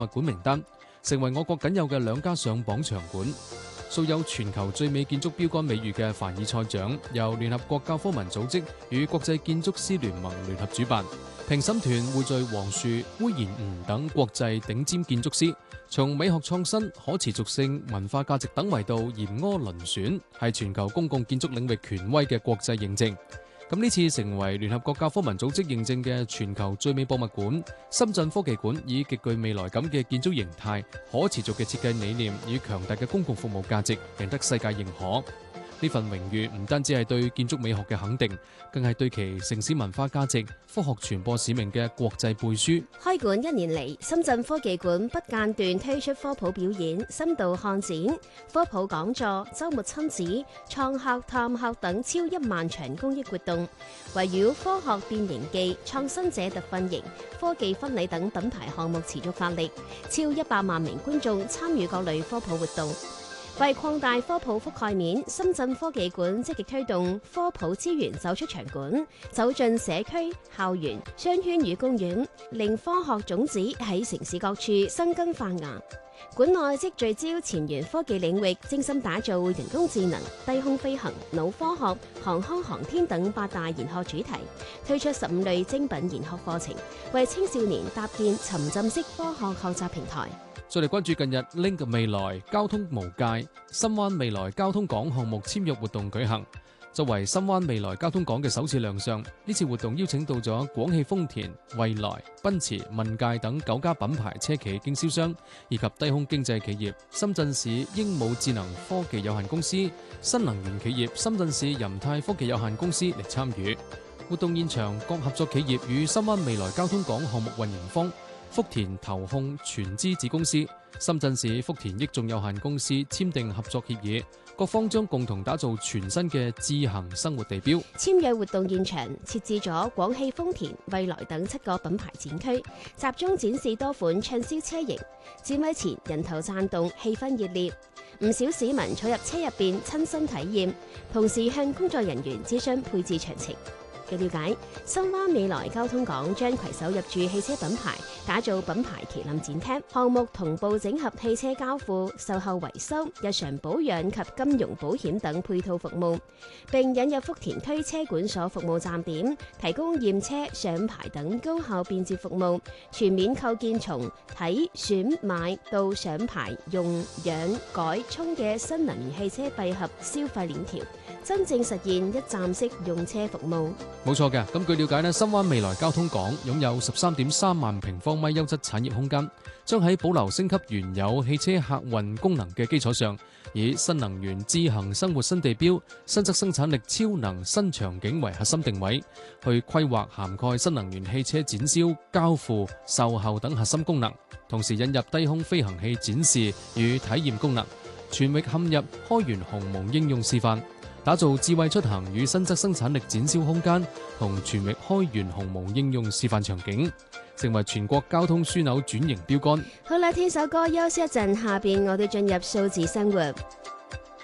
物館名單，成為我國僅有嘅2家上榜場館。素有全球最美建築標杆美譽嘅凡爾賽獎，由聯合國教科文組織與國際建築師聯盟聯合主辦。評審團匯聚黃樹、隈研吾等國際頂尖建築師，從美學創新、可持續性、文化價值等維度嚴苛遴選，係全球公共建築領域權威嘅國際認證。咁呢次成為聯合國教科文組織認證嘅全球最美博物館，深圳科技館以極具未來感嘅建築形態、可持續嘅設計理念與強大嘅公共服務價值，贏得世界認可。呢份榮譽唔單止係對建築美學嘅肯定，更係對其城市文化價值、科學傳播使命嘅國際背書。 開館1年嚟，深圳科技館不間斷推出科普表演、深度看展、科普講座、週末親子、創客探客等超1萬場公益活動，圍繞科學變形記、創新者特訓營、科技婚禮等品牌項目持續發力，超100萬名觀眾參與各類科普活動。為擴大科普覆蓋面，深圳科技館積極推動科普資源走出場館，走進社區、校園、商圈與公園，令科學種子喺城市各處生根發芽。館內即聚焦前沿科技領域，精心打造人工智能、低空飛行、腦科學、航空航天等8大研學主題，推出15類精品研學課程，為青少年搭建沉浸式科學學習平台。 再嚟關注近日 Link 未來交通無界深灣未來交通港項目簽約活動舉行。作為深灣未來交通港嘅首次亮相，呢次活動邀請到咗廣汽豐田、蔚來、奔馳、問界等9家品牌車企經銷商，以及低空經濟企業深圳市英武智能科技有限公司、新能源企業深圳市仁泰科技有限公司嚟參與。活動現場，各合作企業與深灣未來交通港項目運營方福田投控全資子公司、深圳市福田益眾有限公司簽訂合作協議，各方將共同打造全新嘅智行生活地標。 簽約活動現場設置咗廣汽豐田、蔚來等7個品牌展區，集中展示多款暢銷車型。展位前人頭棧動，氣氛熱烈，唔少市民坐入車入邊親身體驗，同時向工作人員諮詢配置詳情。據了解，深灣未來交通港將攜手入駐汽車品牌，打造品牌旗艦展廳，項目同步整合汽車交付、售後維修、日常保養及金融保險等配套服務，並引入福田區車管所服務站點，提供驗車、上牌等高效便捷服務，全面構建從睇、選、買到上牌、用、養、改、充嘅新能源汽車閉合消費鏈條，真正實現一站式用車服務。 冇錯嘅，咁據了解呢，深灣未來交通港擁有13.3萬平方米優質產業空間，將喺保留升級原有汽車客運功能嘅基礎上，以新能源智行生活新地標、新質生產力超能新場景為核心定位，去規劃涵蓋新能源汽車展銷、交付、售後等核心功能，同時引入低空飛行器展示與體驗功能，全域嵌入開源鴻蒙應用示範，打造智慧出行與新質生產力展銷空間同全域開源鴻蒙應用示範場景，成為全國交通樞紐轉型標杆。 好啦，聽首歌休息一陣，下邊我哋進入數字生活。